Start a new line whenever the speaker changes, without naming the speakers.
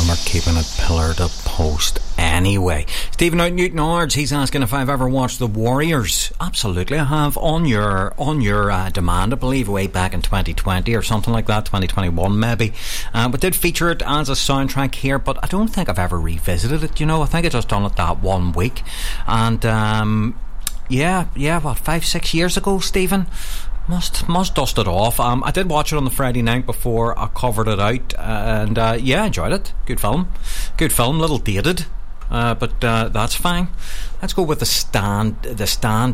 we're keeping it pillar to post anyway. Stephen out Newton Ards, he's asking if I've ever watched The Warriors. Absolutely, I have, on your demand, I believe, way back in 2020 or something like that, 2021 maybe. But did feature it as a soundtrack here, but I don't think I've ever revisited it. You know, I think I just done it that 1 week, and yeah, what, 5-6 years ago, Stephen? Must dust it off. I did watch it on the Friday night before I covered it out, and yeah, enjoyed it. Good film, little dated, but that's fine. Let's go with the stand